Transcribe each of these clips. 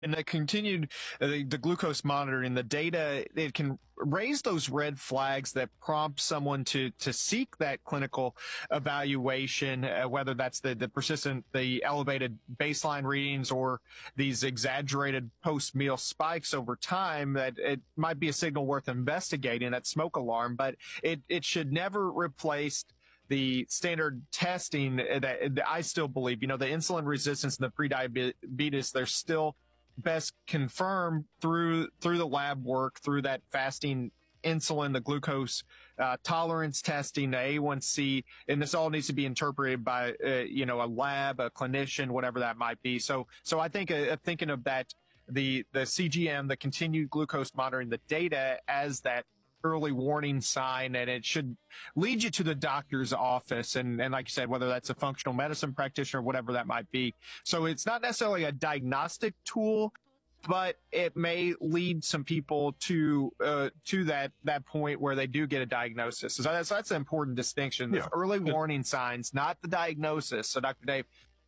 And the continued the glucose monitoring, the data, it can raise those red flags that prompt someone to seek that clinical evaluation, whether that's the elevated baseline readings or these exaggerated post meal spikes over time. That it might be a signal worth investigating. That smoke alarm, but it should never replace the standard testing that I still believe, the insulin resistance and the prediabetes, they're still best confirmed through the lab work, through that fasting insulin, the glucose tolerance testing, the A1C, and this all needs to be interpreted by a lab, a clinician, whatever that might be. So I think thinking of that, the CGM, the continued glucose monitoring, the data as that early warning sign, and it should lead you to the doctor's office. And like you said, whether that's a functional medicine practitioner, whatever that might be. So it's not necessarily a diagnostic tool, but it may lead some people to that point where they do get a diagnosis. So that's an important distinction. The early warning signs, not the diagnosis. So Dr. Dave,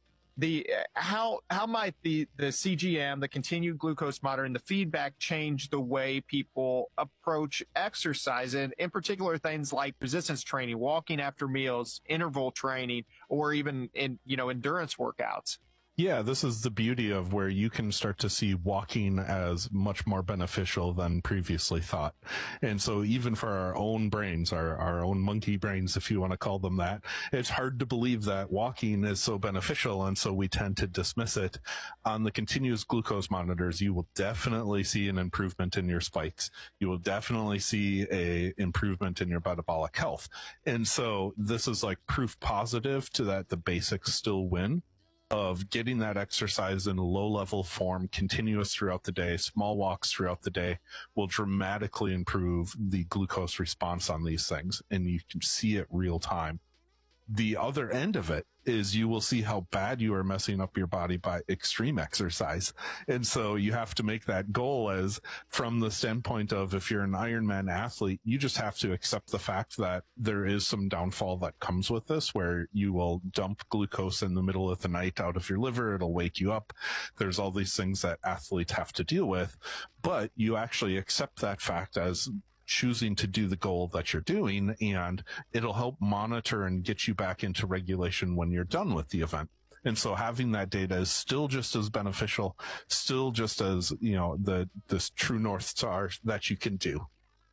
how might the CGM, the continued glucose monitoring, the feedback change the way people approach exercise, and in particular things like resistance training, walking after meals, interval training, or even endurance workouts? Yeah, this is the beauty of where you can start to see walking as much more beneficial than previously thought. And so even for our own brains, our own monkey brains, if you want to call them that, it's hard to believe that walking is so beneficial. And so we tend to dismiss it. On the continuous glucose monitors, you will definitely see an improvement in your spikes. You will definitely see a improvement in your metabolic health. And so this is like proof positive to that the basics still win, of getting that exercise in low level form, continuous throughout the day, small walks throughout the day will dramatically improve the glucose response on these things. And you can see it real time. The other end of it is you will see how bad you are messing up your body by extreme exercise. And so you have to make that goal as from the standpoint of, if you're an Ironman athlete, you just have to accept the fact that there is some downfall that comes with this, where you will dump glucose in the middle of the night out of your liver. It'll wake you up. There's all these things that athletes have to deal with, but you actually accept that fact as choosing to do the goal that you're doing, and it'll help monitor and get you back into regulation when you're done with the event. And so having that data is still just as beneficial, still just as, this true North Star that you can do.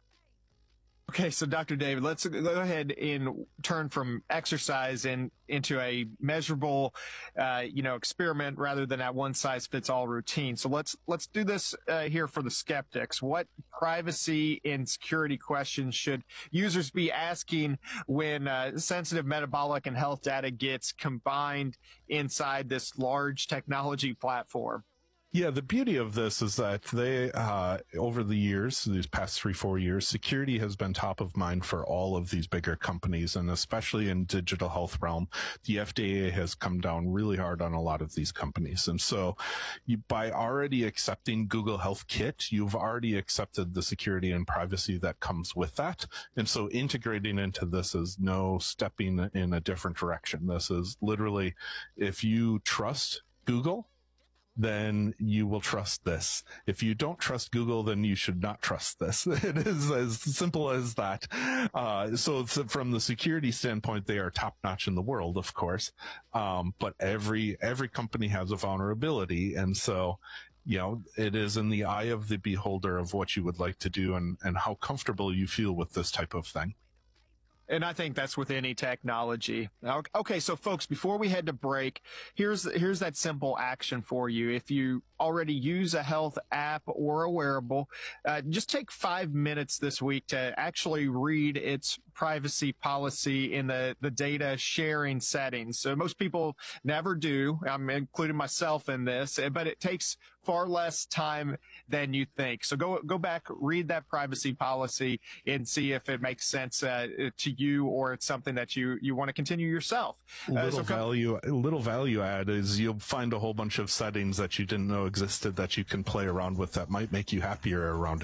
Okay, so Dr. David, let's go ahead and turn from exercise into a measurable, experiment rather than that one size fits all routine. So let's do this here for the skeptics. What privacy and security questions should users be asking when sensitive metabolic and health data gets combined inside this large technology platform? Yeah, the beauty of this is that they, over the years, these past 3-4 years, security has been top of mind for all of these bigger companies, and especially in digital health realm, the FDA has come down really hard on a lot of these companies. And so by already accepting Google Health Kit, you've already accepted the security and privacy that comes with that. And so integrating into this is no stepping in a different direction. This is literally, if you trust Google, then you will trust this. If you don't trust Google, then you should not trust this. It is as simple as that. So from the security standpoint, they are top notch in the world, of course. But every company has a vulnerability. And so, it is in the eye of the beholder of what you would like to do and how comfortable you feel with this type of thing. And I think that's with any technology. Okay, so folks, before we head to break, here's that simple action for you. If you already use a health app or a wearable, just take 5 minutes this week to actually read its privacy policy in the data sharing settings. So most people never do. I'm including myself in this, but it takes far less time than you think. So go back, read that privacy policy, and see if it makes sense to you, or it's something that you want to continue yourself. Little value add is you'll find a whole bunch of settings that you didn't know existed that you can play around with that might make you happier around it.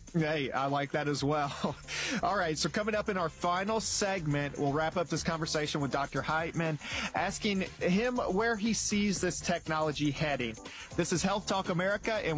Hey, I like that as well. All right, so coming up in our final segment, we'll wrap up this conversation with Dr. Heitman, asking him where he sees this technology heading. This is Health Talk America, and